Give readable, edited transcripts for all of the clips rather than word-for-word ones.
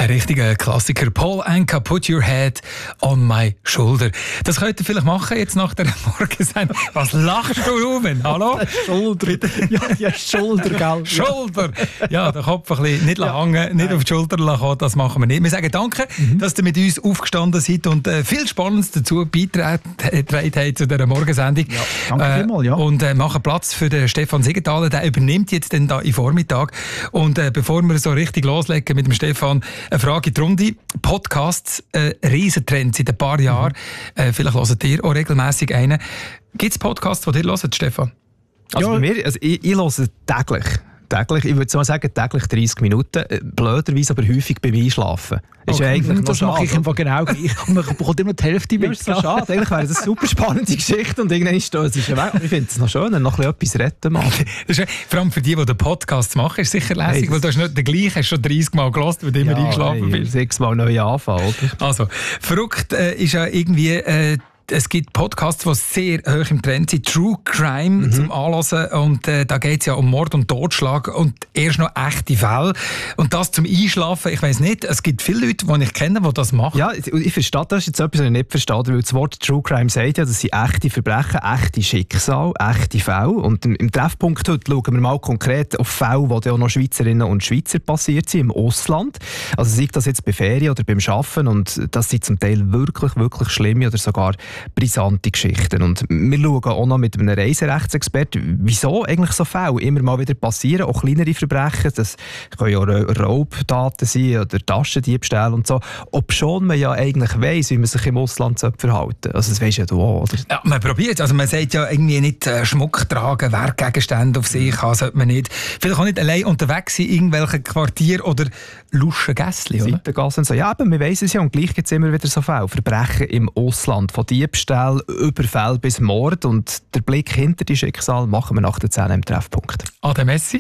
Ein richtiger Klassiker. Paul Anka, Put Your Head on My Shoulder. Das könnt ihr vielleicht machen jetzt nach der Morgensendung. Was lachst du, Ruben? Hallo? Schulter. Ja, Schulter, gell? Schulter. Ja, den Kopf ein bisschen nicht hängen, nicht auf die Schulter lassen, das machen wir nicht. Wir sagen danke, dass ihr mit uns aufgestanden seid und viel Spannendes dazu beigetragen habt zu dieser Morgensendung. Ja, danke vielmals, ja. Und machen Platz für den Stefan Siegenthaler. Der übernimmt jetzt dann da im Vormittag. Und bevor wir so richtig loslegen mit dem Stefan, eine Frage in die Runde. Podcasts, Riesentrend seit ein paar Jahren. Vielleicht hört ihr auch regelmässig einen. Gibt es Podcasts, die ihr hört, Stefan? Also bei mir, ich höre täglich. Ich würde mal sagen, täglich 30 Minuten. Blöderweise aber häufig beim Einschlafen. Ist ja eigentlich das mache ich einfach genau gleich. Und man bekommt immer die Hälfte mit. Das ist so schade. Eigentlich wäre das eine super spannende Geschichte und irgendwann ist es weg. Aber ich finde es noch schön, noch etwas retten mal. Vor allem für die den Podcast machen, ist sicher lässig, weil du hast nicht den gleichen, hast schon 30 Mal gehört, weil du immer eingeschlafen bist. 6 Mal neu anfangen, oder? Also, verrückt ist ja irgendwie... Es gibt Podcasts, die sehr hoch im Trend sind. True Crime zum Anhören. Und da geht es ja um Mord und Totschlag und erst noch echte Fälle. Und das zum Einschlafen, ich weiss nicht, es gibt viele Leute, die ich kenne, die das machen. Ja, ich verstehe, das ist jetzt etwas, was ich nicht verstehe, weil das Wort True Crime sagt ja, das sind echte Verbrechen, echte Schicksale, echte Fälle. Und im Treffpunkt heute schauen wir mal konkret auf Fälle, die auch noch Schweizerinnen und Schweizer passiert sind, im Ausland. Also sei das jetzt bei Ferien oder beim Arbeiten. Und das sind zum Teil wirklich, wirklich schlimme oder sogar brisante Geschichten. Und wir schauen auch noch mit einem Reiserechtsexperten, wieso eigentlich so Fälle immer mal wieder passieren, auch kleinere Verbrechen, das können ja Raubtaten sein oder Taschendiebstähle und so, obschon man ja eigentlich weiss, wie man sich im Ausland verhalten sollte. Also das weisst ja du auch, oder? Ja, man probiert, also man sagt ja irgendwie nicht Schmuck tragen, Werkgegenstände auf sich haben, sollte man nicht. Vielleicht auch nicht allein unterwegs sein in irgendwelchen Quartieren oder luschen Gässchen, oder? Seitengassen und so. Ja, aber man weiss es ja und gleich gibt es immer wieder so Fälle. Verbrechen im Ausland, von Diebstahl, Überfall bis Mord und der Blick hinter die Schicksal machen wir nach der 10 im Treffpunkt. Ade Messi.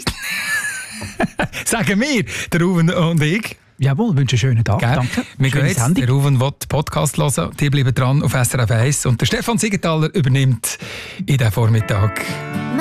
Sagen wir, der Ruben und ich. Jawohl, wünsche einen schönen Tag. Danke. Wir gehen jetzt, der Ruben will den Podcast hören, die bleiben dran auf SRF 1 und der Stefan Siegenthaler übernimmt in den Vormittag.